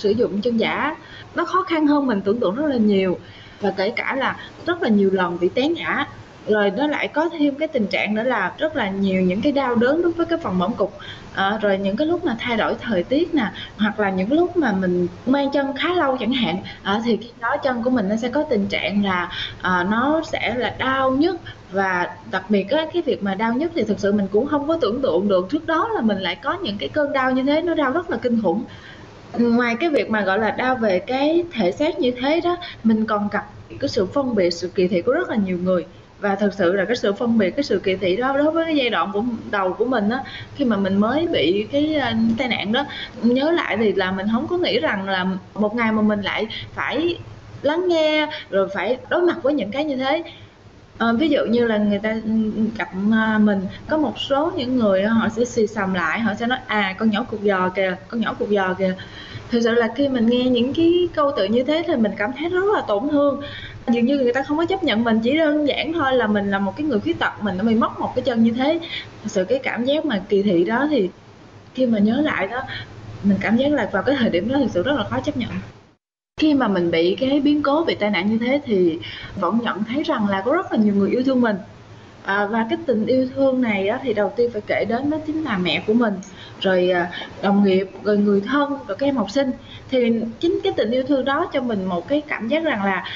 sử dụng chân giả nó khó khăn hơn mình tưởng tượng rất là nhiều, và kể cả là rất là nhiều lần bị té ngã. Rồi nó lại có thêm cái tình trạng nữa là rất là nhiều những cái đau đớn đối với cái phần mỏm cục. Rồi những cái lúc mà thay đổi thời tiết nè, hoặc là những cái lúc mà mình mang chân khá lâu chẳng hạn, thì khi đó chân của mình nó sẽ có tình trạng là nó sẽ là đau nhức. Và đặc biệt á, cái việc mà đau nhức thì thực sự mình cũng không có tưởng tượng được trước đó là mình lại có những cái cơn đau như thế, nó đau rất là kinh khủng. Ngoài cái việc mà, gọi là, đau về cái thể xác như thế đó, mình còn gặp cái sự phân biệt, sự kỳ thị của rất là nhiều người. Và thực sự là cái sự phân biệt, cái sự kỳ thị đó đối với cái giai đoạn đầu của mình á, khi mà mình mới bị cái, tai nạn đó, nhớ lại thì là mình không có nghĩ rằng là một ngày mà mình lại phải lắng nghe, rồi phải đối mặt với những cái như thế. Ví dụ như là người ta, gặp, mình, có một số những người họ sẽ xì xầm lại, họ sẽ nói: "Con nhỏ cục giò kìa, con nhỏ cục giò kìa." Thực sự là khi mình nghe những cái câu từ như thế thì mình cảm thấy rất là tổn thương. Dường như người ta không có chấp nhận mình, chỉ đơn giản thôi là mình là một cái người khuyết tật, mình đã bị mất một cái chân như thế. Thật sự cái cảm giác mà kỳ thị đó thì khi mà nhớ lại đó, mình cảm giác là vào cái thời điểm đó thực sự rất là khó chấp nhận. Khi mà mình bị cái biến cố, bị tai nạn như thế thì vẫn nhận thấy rằng là có rất là nhiều người yêu thương mình. Và cái tình yêu thương này á, thì đầu tiên phải kể đến đó chính là mẹ của mình, rồi đồng nghiệp, rồi người thân, rồi các em học sinh. Thì chính cái tình yêu thương đó cho mình một cái cảm giác rằng là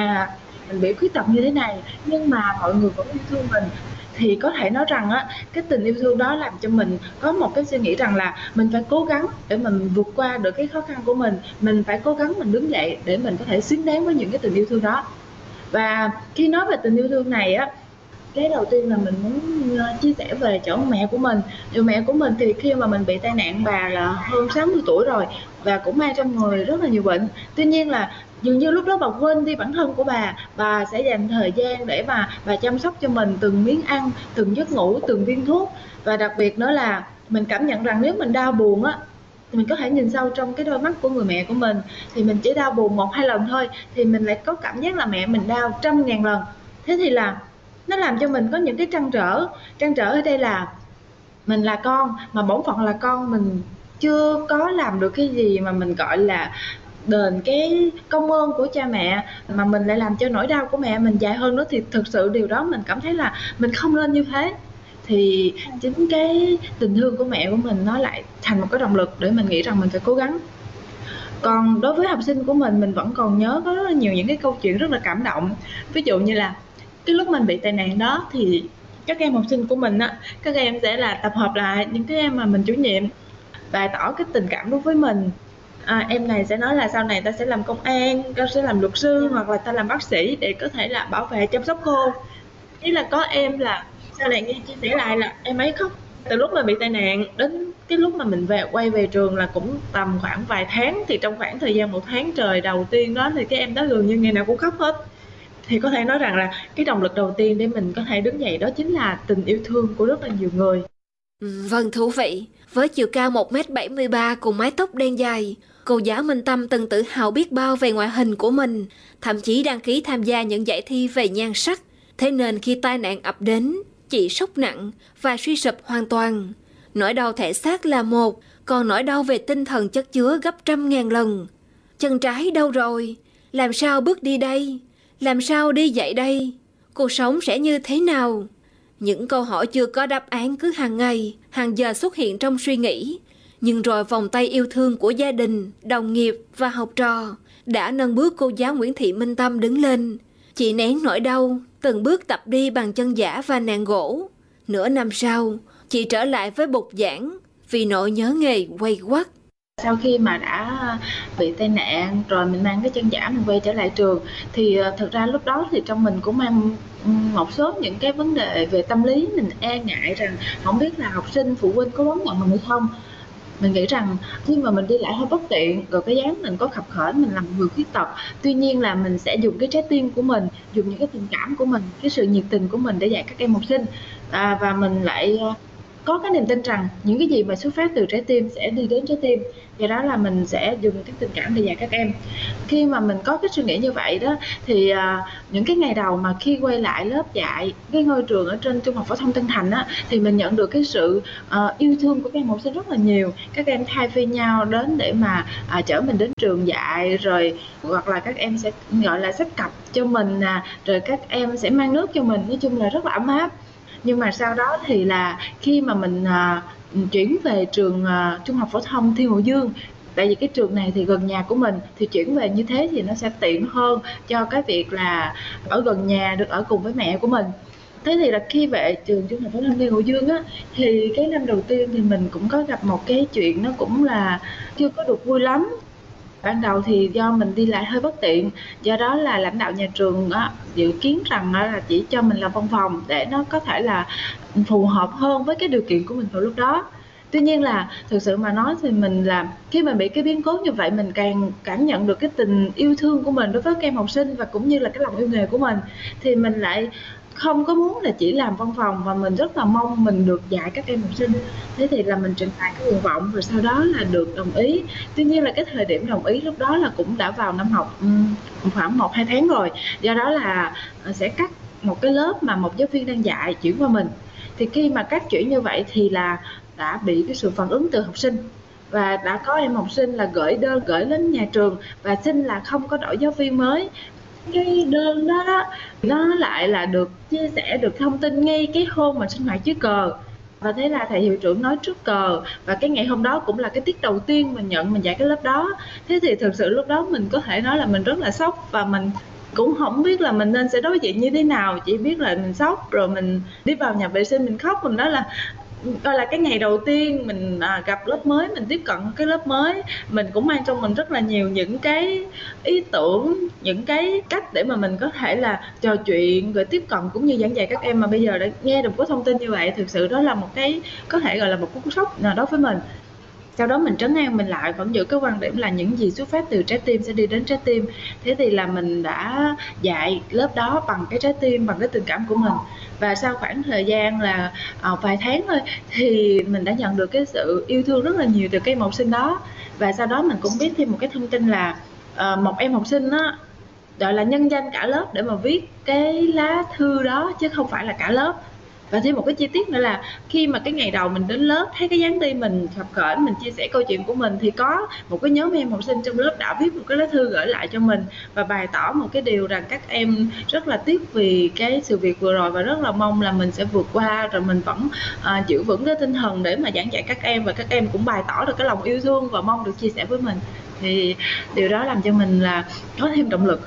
mình bị khuyết tật như thế này nhưng mà mọi người vẫn yêu thương mình. Thì có thể nói rằng á, cái tình yêu thương đó làm cho mình có một cái suy nghĩ rằng là mình phải cố gắng để mình vượt qua được cái khó khăn của mình phải cố gắng mình đứng dậy để mình có thể xứng đáng với những cái tình yêu thương đó. Và khi nói về tình yêu thương này á, cái đầu tiên là mình muốn chia sẻ về chỗ mẹ của mình. Thì mẹ của mình thì khi mà mình bị tai nạn, bà là hơn 60 tuổi rồi và cũng mang trong người rất là nhiều bệnh. Tuy nhiên là dường như lúc đó bà quên đi bản thân của bà sẽ dành thời gian để mà bà chăm sóc cho mình từng miếng ăn, từng giấc ngủ, từng viên thuốc. Và đặc biệt nữa là mình cảm nhận rằng nếu mình đau buồn á, thì mình có thể nhìn sâu trong cái đôi mắt của người mẹ của mình, thì mình chỉ đau buồn 1-2 lần thôi thì mình lại có cảm giác là mẹ mình đau trăm ngàn lần. Thế thì là nó làm cho mình có những cái trăn trở ở đây là mình là con mà bổn phận là con, mình chưa có làm được cái gì mà mình gọi là đền cái công ơn của cha mẹ, mà mình lại làm cho nỗi đau của mẹ mình dài hơn nữa, thì thực sự điều đó mình cảm thấy là mình không nên như thế. Thì chính cái tình thương của mẹ của mình nó lại thành một cái động lực để mình nghĩ rằng mình phải cố gắng. Còn đối với học sinh của mình vẫn còn nhớ có rất là nhiều những cái câu chuyện rất là cảm động. Ví dụ như là cái lúc mình bị tai nạn đó thì các em học sinh của mình á, các em sẽ là tập hợp lại những cái em mà mình chủ nhiệm, bày tỏ cái tình cảm đối với mình. Em này sẽ nói là sau này ta sẽ làm công an, ta sẽ làm luật sư hoặc là ta làm bác sĩ để có thể là bảo vệ chăm sóc cô. Ý là có em là sau này nghe chia sẻ lại là em ấy khóc từ lúc mà bị tai nạn đến cái lúc mà mình quay về trường là cũng tầm khoảng vài tháng. Thì trong khoảng thời gian 1 tháng trời đầu tiên đó thì cái em đó gần như ngày nào cũng khóc hết. Thì có thể nói rằng là cái động lực đầu tiên để mình có thể đứng dậy đó chính là tình yêu thương của rất là nhiều người. Vâng, thú vị. Với chiều cao 1m73 cùng mái tóc đen dài, cô giáo Minh Tâm từng tự hào biết bao về ngoại hình của mình, thậm chí đăng ký tham gia những giải thi về nhan sắc. Thế nên khi tai nạn ập đến, chị sốc nặng và suy sụp hoàn toàn. Nỗi đau thể xác là một, còn nỗi đau về tinh thần chất chứa gấp trăm ngàn lần. Chân trái đâu rồi? Làm sao bước đi đây? Làm sao đi dậy đây? Cuộc sống sẽ như thế nào? Những câu hỏi chưa có đáp án cứ hàng ngày, hàng giờ xuất hiện trong suy nghĩ. Nhưng rồi vòng tay yêu thương của gia đình, đồng nghiệp và học trò đã nâng bước cô giáo Nguyễn Thị Minh Tâm đứng lên. Chị nén nỗi đau, từng bước tập đi bằng chân giả và nạn gỗ. Nửa năm sau, chị trở lại với bục giảng vì nỗi nhớ nghề quay quắt. Sau khi mà đã bị tai nạn rồi mình mang cái chân giả mình quay trở lại trường thì thực ra lúc đó thì trong mình cũng mang một số những cái vấn đề về tâm lý. Mình e ngại rằng không biết là học sinh, phụ huynh có đón nhận mình hay không. Mình nghĩ rằng khi mà mình đi lại hơi bất tiện, rồi cái dáng mình có khập khểnh, mình là một người khuyết tật. Tuy nhiên là mình sẽ dùng cái trái tim của mình, dùng những cái tình cảm của mình, cái sự nhiệt tình của mình để dạy các em học sinh. Và mình lại có cái niềm tin rằng những cái gì mà xuất phát từ trái tim sẽ đi đến trái tim, do đó là mình sẽ dùng cái tình cảm để dạy các em. Khi mà mình có cái suy nghĩ như vậy đó thì những cái ngày đầu mà khi quay lại lớp dạy cái ngôi trường ở trên Trung học phổ thông Tân Thành á, thì mình nhận được cái sự yêu thương của các em học sinh rất là nhiều. Các em thay phiên nhau đến để mà chở mình đến trường dạy, rồi hoặc là các em sẽ gọi là xách cặp cho mình nè, rồi các em sẽ mang nước cho mình, nói chung là rất là ấm áp. Nhưng mà sau đó thì là khi mà mình chuyển về trường Trung học phổ thông Thiên Hữu Dương, tại vì cái trường này thì gần nhà của mình, thì chuyển về như thế thì nó sẽ tiện hơn cho cái việc là ở gần nhà, được ở cùng với mẹ của mình. Thế thì là khi về trường Trung học phổ thông Thiên Hữu Dương á, thì cái năm đầu tiên thì mình cũng có gặp một cái chuyện nó cũng là chưa có được vui lắm. Ban đầu thì do mình đi lại hơi bất tiện, do đó là lãnh đạo nhà trường á, dự kiến rằng là chỉ cho mình làm văn phòng để nó có thể là phù hợp hơn với cái điều kiện của mình vào lúc đó. Tuy nhiên là thực sự mà nói thì mình là khi mà bị cái biến cố như vậy, mình càng cảm nhận được cái tình yêu thương của mình đối với các em học sinh và cũng như là cái lòng yêu nghề của mình, thì mình lại không có muốn là chỉ làm văn phòng, và mình rất là mong mình được dạy các em học sinh. Thế thì là mình trình bày cái nguyện vọng, rồi sau đó là được đồng ý. Tuy nhiên là cái thời điểm đồng ý lúc đó là cũng đã vào năm học khoảng 1-2 tháng rồi, do đó là sẽ cắt một cái lớp mà một giáo viên đang dạy chuyển qua mình. Thì khi mà cắt chuyển như vậy thì là đã bị cái sự phản ứng từ học sinh, và đã có em học sinh là gửi đơn gửi đến nhà trường và xin là không có đổi giáo viên mới. Cái đơn đó đó, nó lại là được chia sẻ, được thông tin ngay cái hôm mà sinh hoạt dưới cờ. Và thế là thầy hiệu trưởng nói trước cờ, và cái ngày hôm đó cũng là cái tiết đầu tiên mình dạy cái lớp đó. Thế thì thực sự lúc đó mình có thể nói là mình rất là sốc, và mình cũng không biết là mình nên sẽ đối diện như thế nào, chỉ biết là mình sốc, rồi mình đi vào nhà vệ sinh mình khóc. Mình nói là coi là cái ngày đầu tiên mình gặp lớp mới, mình tiếp cận cái lớp mới, mình cũng mang trong mình rất là nhiều những cái ý tưởng, những cái cách để mà mình có thể là trò chuyện rồi tiếp cận cũng như giảng dạy các em. Mà bây giờ đã nghe được có thông tin như vậy, thực sự đó là một cái có thể gọi là một cú sốc nào đó với mình. Sau đó mình trấn an mình lại, vẫn giữ cái quan điểm là những gì xuất phát từ trái tim sẽ đi đến trái tim. Thế thì là mình đã dạy lớp đó bằng cái trái tim, bằng cái tình cảm của mình. Và sau khoảng thời gian là vài tháng thôi, thì mình đã nhận được cái sự yêu thương rất là nhiều từ các em học sinh đó. Và sau đó mình cũng biết thêm một cái thông tin là một em học sinh á, gọi là nhân danh cả lớp để mà viết cái lá thư đó, chứ không phải là cả lớp. Và thêm một cái chi tiết nữa là khi mà cái ngày đầu mình đến lớp, thấy cái dáng đi mình khập khểnh, mình chia sẻ câu chuyện của mình, thì có một cái nhóm em học sinh trong lớp đã viết một cái lá thư gửi lại cho mình và bày tỏ một cái điều rằng các em rất là tiếc vì cái sự việc vừa rồi, và rất là mong là mình sẽ vượt qua, rồi mình vẫn giữ vững cái tinh thần để mà giảng dạy các em, và các em cũng bày tỏ được cái lòng yêu thương và mong được chia sẻ với mình. Thì điều đó làm cho mình là có thêm động lực.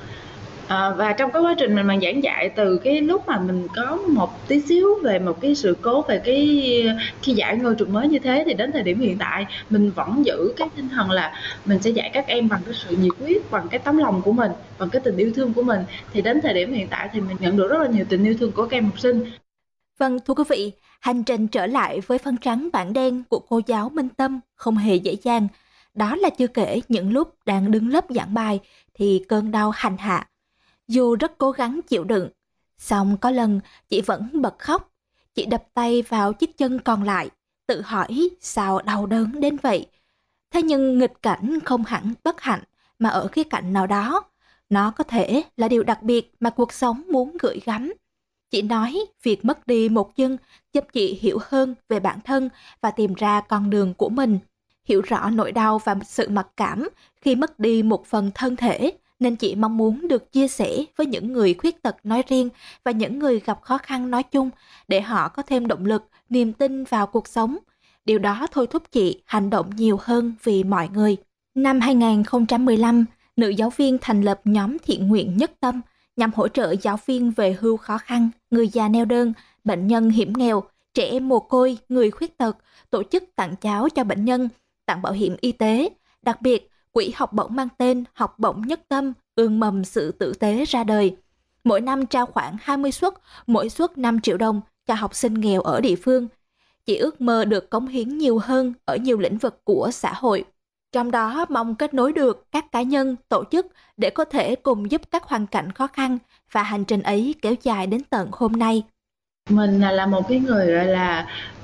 Và trong cái quá trình mình giảng dạy, từ cái lúc mà mình có một tí xíu về một cái sự cố về cái khi dạy ngôi trường mới như thế, thì đến thời điểm hiện tại mình vẫn giữ cái tinh thần là mình sẽ dạy các em bằng cái sự nhiệt huyết, bằng cái tấm lòng của mình, bằng cái tình yêu thương của mình. Thì đến thời điểm hiện tại thì mình nhận được rất là nhiều tình yêu thương của các em học sinh. Vâng, thưa quý vị, hành trình trở lại với phấn trắng bảng đen của cô giáo Minh Tâm không hề dễ dàng. Đó là chưa kể những lúc đang đứng lớp giảng bài thì cơn đau hành hạ. Dù rất cố gắng chịu đựng, song có lần chị vẫn bật khóc. Chị đập tay vào chiếc chân còn lại, tự hỏi sao đau đớn đến vậy. Thế nhưng nghịch cảnh không hẳn bất hạnh, mà ở khía cạnh nào đó, nó có thể là điều đặc biệt mà cuộc sống muốn gửi gắm. Chị nói việc mất đi một chân giúp chị hiểu hơn về bản thân và tìm ra con đường của mình. Hiểu rõ nỗi đau và sự mặc cảm khi mất đi một phần thân thể, nên chị mong muốn được chia sẻ với những người khuyết tật nói riêng và những người gặp khó khăn nói chung, để họ có thêm động lực, niềm tin vào cuộc sống. Điều đó thôi thúc chị hành động nhiều hơn vì mọi người. Năm 2015, nữ giáo viên thành lập nhóm thiện nguyện Nhất Tâm nhằm hỗ trợ giáo viên về hưu khó khăn, người già neo đơn, bệnh nhân hiểm nghèo, trẻ em mồ côi, người khuyết tật, tổ chức tặng cháo cho bệnh nhân, tặng bảo hiểm y tế. Đặc biệt, quỹ học bổng mang tên Học bổng Nhất Tâm ươm mầm sự tử tế ra đời. Mỗi năm trao khoảng 20 suất, mỗi suất 5 triệu đồng cho học sinh nghèo ở địa phương. Chị ước mơ được cống hiến nhiều hơn ở nhiều lĩnh vực của xã hội. Trong đó mong kết nối được các cá nhân, tổ chức để có thể cùng giúp các hoàn cảnh khó khăn, và hành trình ấy kéo dài đến tận hôm nay. Mình là một cái người gọi là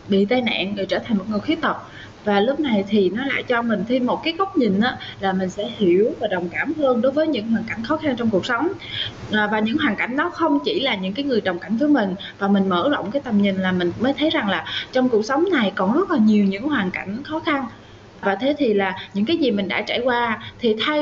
bị tai nạn rồi trở thành một người khuyết tật. Và lúc này thì nó lại cho mình thêm một cái góc nhìn á, là mình sẽ hiểu và đồng cảm hơn đối với những hoàn cảnh khó khăn trong cuộc sống. Và những hoàn cảnh đó không chỉ là những cái người đồng cảnh với mình, và mình mở rộng cái tầm nhìn là mình mới thấy rằng là trong cuộc sống này còn rất là nhiều những hoàn cảnh khó khăn. Và thế thì là những cái gì mình đã trải qua, thì thay